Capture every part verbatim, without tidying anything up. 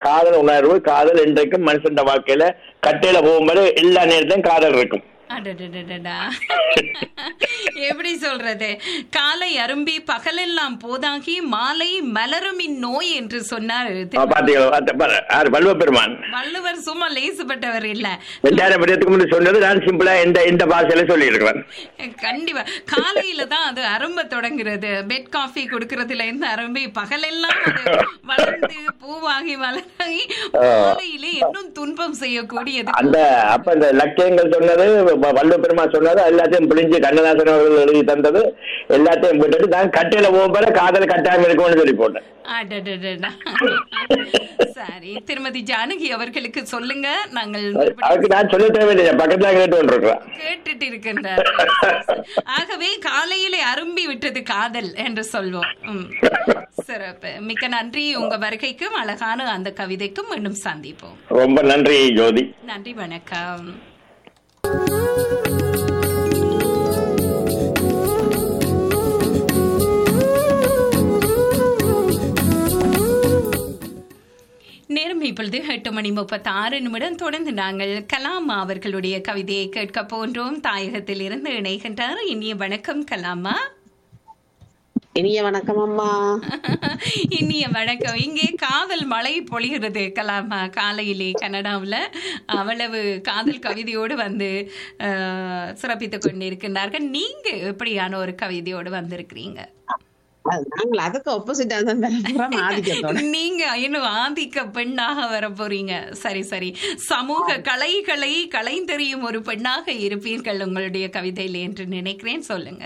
காதல் உணர்வு, காதல் இன்றைக்கும் மனுஷன் வாழ்க்கையில கட்டையில போகும்போது எல்லா நேரத்தையும் காதல் இருக்கும். அடடடடடா. எப்படி சொல்றது, காலை அரும்பி பகலெல்லாம் போதாகி மாலை மலரும் இந்நோய் என்று சொன்னார் வள்ளுவ பெருமான். வள்ளுவர் சும்மா லேசுப்பட்டவர் இல்ல. ரெண்டாயிரம் வருடத்துக்கு முன்னாடி சொன்னது நான் சிம்பிளா இந்த இந்த பாஷையில சொல்லி இருக்கிறேன். கண்டிப்பா காலையில தான் அது அரும்ப தொடங்குறது. பெட் காஃபி கொடுக்கறதுல இருந்து அரும்பி பகலெல்லாம் வளர்ந்து பூவாகி வளராகி மாலையிலே இன்னும் துன்பம் செய்யக்கூடியது. அந்த அப்ப இந்த லட்சியங்கள் சொன்னது வள்ளுவ பெருமான் சொன்னது எல்லாத்தையும் பிழிஞ்சு கண்ணதாசன் அவர்கள் எழுதி தந்தது எல்லாத்தையும் விட்டுட்டு தான் கட்டையில போகும்போது காதல் கட்டாயம் இருக்கும்னு சொல்லி போட்டேன். சரி, திருமதி ஜானகி அவர்களுக்கு சொல்லுங்க. நாங்கள் அதுக்கு நான் சொல்ல தேவையில்லை, பக்கத்துல கேட்டு கேட்டுட்டு இருக்கின்றார். ஆகவே காலையிலே அரும்பி விட்டது காதல் என்று சொல்வோம். சிறப்பு, மிக்க நன்றி. உங்க வருகைக்கும் அழகான அந்த கவிதைக்கும் மீண்டும் சந்திப்போம். ரொம்ப நன்றி ஜோதி. நன்றி, வணக்கம். நேரம் இப்பொழுது எட்டு மணி முப்பத்தி ஆறு நிமிடம். தொடர்ந்து நாங்கள் கலாமா அவர்களுடைய கவிதையை கேட்க போன்றோம். தாயகத்தில் இருந்து இணைகின்றார். இனிய வணக்கம் கலாமா. இனிய வணக்கம் அம்மா. இனிய வணக்கம். இங்கே காதல் மழை பொழிகிறது கலாமா. காலையிலே கனடாவில் அவ்வளவு காதல் கவிதையோடு வந்து சிறப்பித்துக் கொண்டிருக்கின்றார்கள். நீங்க எப்படியான ஒரு கவிதையோடு வந்திருக்கிறீங்க? நாங்கள் அதுக்கு ஆப்போசிட்டா தான் ஆதிக்கத்தோட. நீங்க இன்னும் ஆதிக்க பெண்ணாக வர போறீங்க. சரி சரி, சமூக கலைகளை கலைந்தெறியும் ஒரு பெண்ணாக இருப்பீர்கள் உங்களுடைய கவிதையில என்று நினைக்கிறேன். சொல்லுங்க.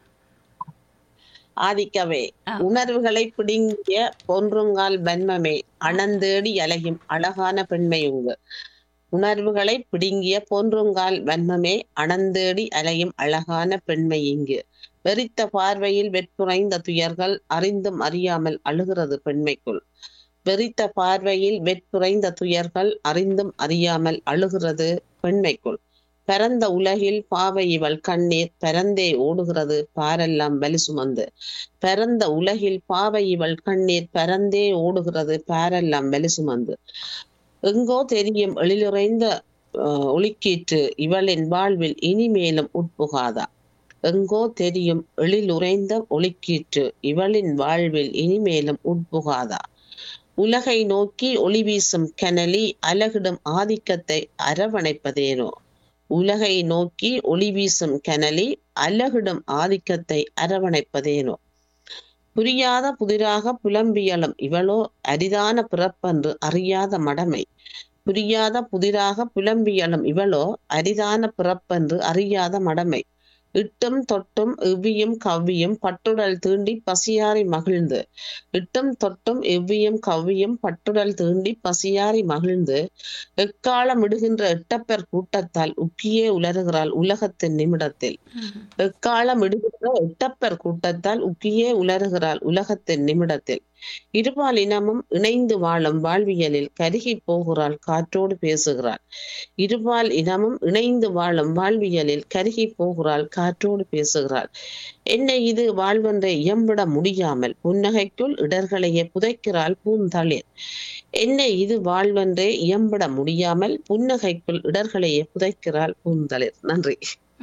ஆதிக்கவே உணர்வுகளை பிடுங்கிய பொன்றுங்கால் வன்மமே அனந்தேடி அழகும் அழகான பெண்மை உங்க. உணர்வுகளை பிடுங்கிய பொன்றுங்கால் வன்மமே அனந்தேடி அலையும் அழகான பெண்மை இங்கு. வெறித்த பார்வையில் வெற்றுறைந்த துயர்கள் அறிந்தும் அறியாமல் அழுகிறது பெண்மைக்குள். வெறித்த பார்வையில் வெற்றுறைந்த துயர்கள் அறிந்தும் அறியாமல் அழுகிறது பெண்மைக்குள். பரந்த உலகில் பாவை இவள் கண்ணீர் பரந்தே ஓடுகிறது பாரெல்லாம் வலி சுமந்து. பரந்த உலகில் பாவை இவள் கண்ணீர் பரந்தே ஓடுகிறது பாரெல்லாம் வலி சுமந்து. எங்கோ தெரியும் எழிலுறைந்த ஒளிக்கீற்று இவளின் வாழ்வில் இனிமேலும் உட்புகாதா. எங்கோ தெரியும் எழிலுறைந்த ஒளிக்கீற்று இவளின் வாழ்வில் இனிமேலும் உட்புகாதா. உலகை நோக்கி ஒளி வீசும் கனலி அலகிடும் ஆதிக்கத்தை அரவணைப்பதேனோ. உலகை நோக்கி ஒளி வீசும் கனலி அலகிடும் ஆதிக்கத்தை அரவணைப்பதேனோ. புரியாத புதிராக புலம்பியலும் இவளோ அரிதான பிறப்பென்று அறியாத மடமை. புரியாத புதிராக புலம்பியலும் இவளோ அரிதான பிறப்பென்று அறியாத மடமை. இட்டும் தொட்டும் எவ்வியும் கவ்வியும் பட்டுடல் தீண்டி பசியாரி மகிழ்ந்து. இட்டும் தொட்டும் எவ்வியும் கவ்வியும் பட்டுடல் தீண்டி பசியாரி மகிழ்ந்து. எக்காலம் இடுகின்ற எட்டப்பர் கூட்டத்தால் உக்கியே உலருகிறாள் உலகத்தின் நிமிடத்தில். எக்காலம் இடுகின்ற எட்டப்பர் கூட்டத்தால் உக்கியே உலருகிறாள் உலகத்தின் நிமிடத்தில். இருபால் இனமும் இணைந்து வாழும் வாழ்வியலில் கருகி போகிறாள் காற்றோடு பேசுகிறாள். இருபால் இனமும் இணைந்து வாழும் வாழ்வியலில் கருகி போகிறாள் காற்றோடு பேசுகிறாள். என்னை இது வாழ்வென்ற இயம்பிட முடியாமல் புன்னகைக்குள் இடர்களையே புதைக்கிறாள் பூந்தளிர். என்னை இது வாழ்வென்றே இயம்பிட முடியாமல் புன்னகைக்குள் இடர்களையே புதைக்கிறாள் பூந்தளிர். நன்றி.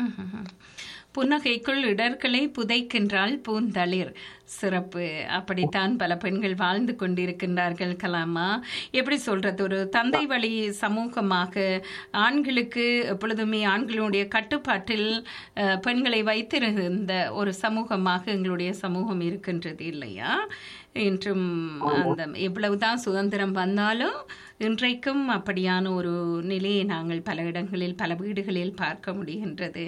புன்னகைக்குள் இடர்களை புதைக்கின்றாள் பூந்தளிர். சிறப்பு. அப்படித்தான் பல பெண்கள் வாழ்ந்து கொண்டிருக்கின்றார்கள் கலாமா. எப்படி சொல்றது, ஒரு தந்தை வழி சமூகமாக ஆண்களுக்கு எப்பொழுதுமே ஆண்களுடைய கட்டுப்பாட்டில் பெண்களை வைத்திருந்த ஒரு சமூகமாக எங்களுடைய சமூகம் இருக்கின்றது இல்லையா? இன்றும் அந்த எவ்வளவுதான் சுதந்திரம் வந்தாலும் இன்றைக்கும் அப்படியான ஒரு நிலையை நாங்கள் பல இடங்களில் பல வீடுகளில் பார்க்க முடிகின்றது.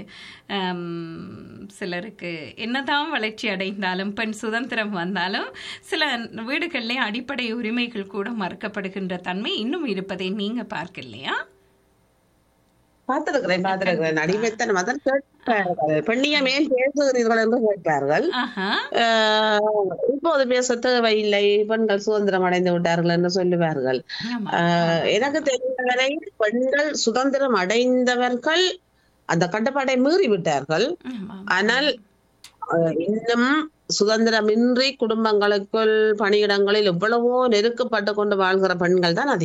சிலருக்கு என்னதான் வளர்ச்சி அடைந்தாலும் பெண் சுதந்திரம் வந்தாலும் சில வீடுகளிலே அடிப்படை உரிமைகள் கூட மறுக்கப்படுகின்ற தன்மை இன்னும் இருப்பதை நீங்க பார்க்கலையா? பார்த்திருக்கிறேன் பார்த்திருக்கிறேன் அடிமைத்தனம் அதான் கேட்பார்கள். பெண்ணியம் ஏன் பேசுகிறீர்கள் என்று கேட்பார்கள். இப்போது பேச தேவையில்லை, பெண்கள் சுதந்திரம் அடைந்து விட்டார்கள் என்று சொல்லுவார்கள். எனக்கு தெரிந்தவரை பெண்கள் சுதந்திரம் அடைந்தவர்கள் அந்த கட்டுப்பாட்டை மீறி விட்டார்கள். ஆனால் இன்னும் சுதந்திரமின்றி குடும்பங்களுக்குள் பணியிடங்களில் எவ்வளவோ நெருக்கப்பட்டு கொண்டு வாழ்கிற பெண்கள் தான் அதிகம்.